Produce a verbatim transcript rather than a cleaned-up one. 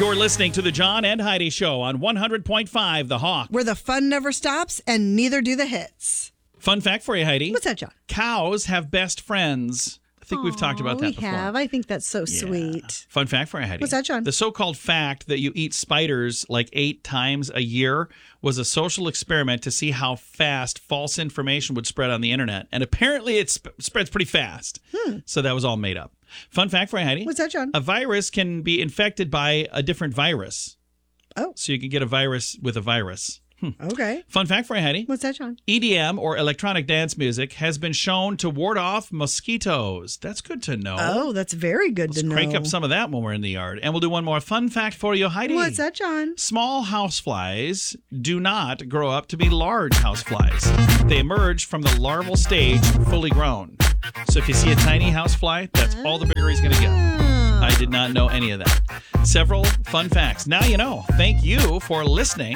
You're listening to the John and Heidi Show on one hundred point five The Hawk. Where the fun never stops and neither do the hits. Fun fact for you, Heidi. What's that, John? Cows have best friends. I think we've talked about that we before. We have. I think that's so Yeah. sweet. Fun fact for you, Heidi. What's that, John? The so-called fact that you eat spiders like eight times a year was a social experiment to see how fast false information would spread on the internet. And apparently it sp- spreads pretty fast. Hmm. So that was all made up. Fun fact for you, Heidi. What's that, John? A virus can be infected by a different virus. Oh. So you can get a virus with a virus. Hmm. Okay. Fun fact for you, Heidi. What's that, John? E D M, or electronic dance music, has been shown to ward off mosquitoes. That's good to know. Oh, that's very good Let's to know. crank up some of that when we're in the yard. And we'll do one more fun fact for you, Heidi. What's that, John? Small houseflies do not grow up to be large houseflies. They emerge from the larval stage fully grown. So if you see a tiny housefly, that's all the bigger he's going to get. I did not know any of that. Several fun facts. Now you know. Thank you for listening.